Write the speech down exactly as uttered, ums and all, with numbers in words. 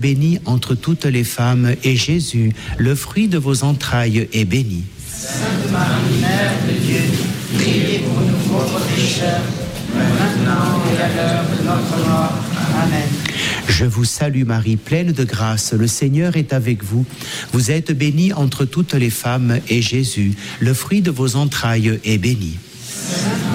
bénie entre toutes les femmes, et Jésus, le fruit de vos entrailles, est béni. Sainte Marie, Mère de Dieu, priez pour nous pauvres pécheurs, maintenant et à l'heure de notre mort. Amen. Je vous salue Marie, pleine de grâce, le Seigneur est avec vous. Vous êtes bénie entre toutes les femmes, et Jésus, le fruit de vos entrailles, est béni. Sainte